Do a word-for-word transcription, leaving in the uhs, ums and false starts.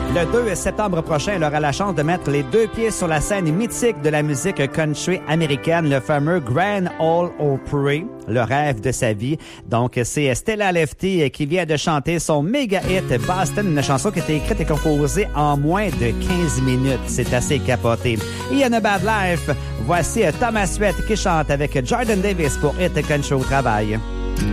Le deux septembre prochain, elle aura la chance de mettre les deux pieds sur la scène mythique de la musique country américaine, le fameux Grand Ole Opry, le rêve de sa vie. Donc, c'est Stella Lefty qui vient de chanter son méga hit Boston, une chanson qui a été écrite et composée en moins de quinze minutes. C'est assez capoté. Ian a Bad Life, voici Thomas Sweat qui chante avec Jordan Davis pour Hit Country au travail.